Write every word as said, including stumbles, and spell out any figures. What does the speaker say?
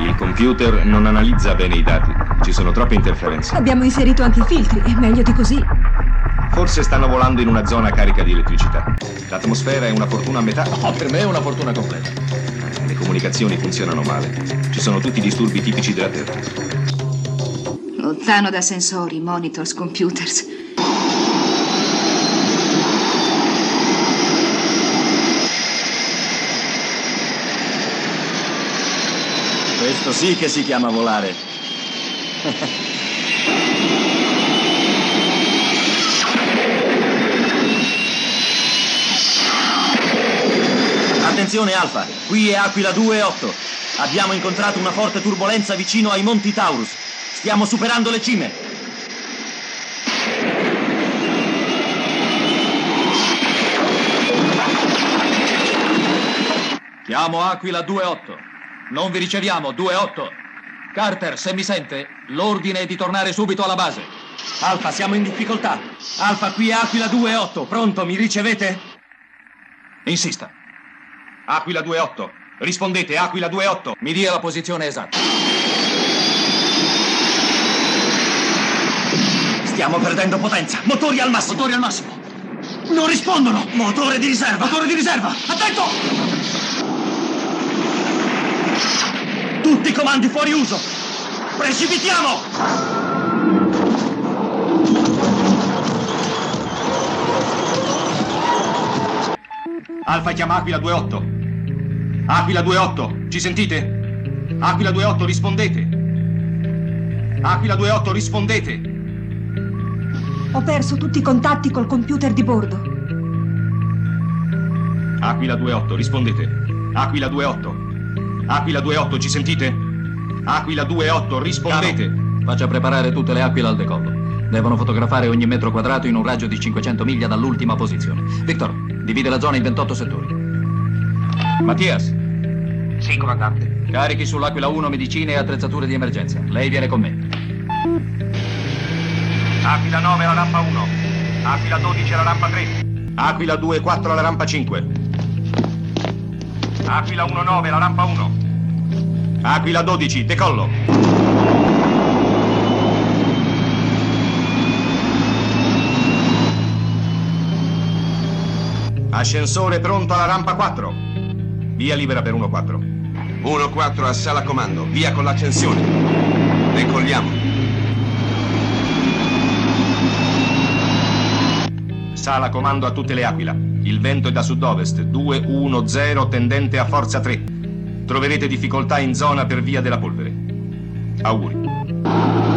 Il computer non analizza bene i dati. Ci sono troppe interferenze. Abbiamo inserito anche i filtri, è meglio di così. Forse stanno volando in una zona carica di elettricità. L'atmosfera è una fortuna a metà. No, per me è una fortuna completa. Le comunicazioni funzionano male. Ci sono tutti i disturbi tipici della Terra. Lontano da sensori, monitors, computers. Questo sì che si chiama volare. Attenzione Alfa, qui è Aquila due otto. Abbiamo incontrato una forte turbolenza vicino ai Monti Taurus. Stiamo superando le cime. Chiamo Aquila due otto. Non vi riceviamo, due otto. Carter, se mi sente, l'ordine è di tornare subito alla base. Alfa, siamo in difficoltà. Alfa, qui è Aquila due otto. Pronto, mi ricevete? Insista. Aquila due otto. Rispondete, Aquila due otto. Mi dia la posizione esatta. Stiamo perdendo potenza. Motori al massimo. Motori al massimo. Non rispondono. Motore di riserva. Motore di riserva. Attento! Tutti i comandi fuori uso. Precipitiamo! Alfa chiama Aquila due otto. Aquila due otto, ci sentite? Aquila due otto, rispondete. Aquila due otto, rispondete. Ho perso tutti i contatti col computer di bordo. Aquila due otto, rispondete. Aquila due otto. Aquila due otto, ci sentite? Aquila due otto, rispondete. Caro, faccia preparare tutte le aquile al decollo. Devono fotografare ogni metro quadrato in un raggio di cinquecento miglia dall'ultima posizione. Victor, divide la zona in ventotto settori. Mattias. Sì, comandante. Carichi sull'Aquila uno medicine e attrezzature di emergenza. Lei viene con me. Aquila nove alla rampa uno. Aquila dodici alla rampa tre. Aquila due quattro alla rampa cinque. Aquila uno nove alla rampa uno. Aquila dodici, decollo. Ascensore pronto alla rampa quattro. Via libera per uno quattro. uno quattro a sala comando, via con l'accensione. Decolliamo. Sala comando a tutte le Aquila. Il vento è da sud-ovest, due uno zero tendente a forza tre. Troverete difficoltà in zona per via della polvere. Auguri.